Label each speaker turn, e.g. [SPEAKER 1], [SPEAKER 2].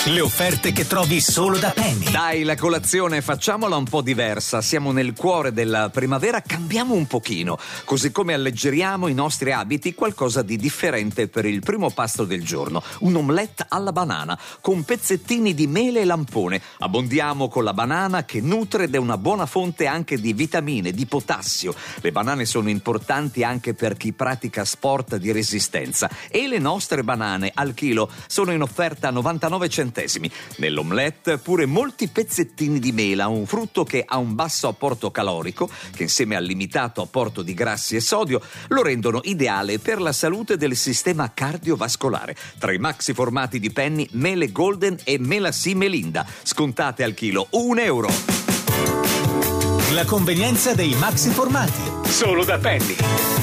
[SPEAKER 1] Le offerte che trovi solo da Penny.
[SPEAKER 2] Dai, la colazione facciamola un po' diversa. Siamo nel cuore della primavera, cambiamo un pochino. Così come alleggeriamo i nostri abiti, qualcosa di differente per il primo pasto del giorno. Un omelette alla banana, con pezzettini di mele e lampone. Abbondiamo con la banana che nutre ed è una buona fonte anche di vitamine, di potassio. Le banane sono importanti anche per chi pratica sport di resistenza. E le nostre banane al chilo sono in offerta a 99 centesimi. Nell'omelette pure molti pezzettini di mela, un frutto che ha un basso apporto calorico, che insieme al limitato apporto di grassi e sodio lo rendono ideale per la salute del sistema cardiovascolare. Tra i maxi formati di Penny, mele Golden e mela Sì Melinda, scontate al chilo €1.
[SPEAKER 1] La convenienza dei maxi formati.
[SPEAKER 2] Solo da Penny.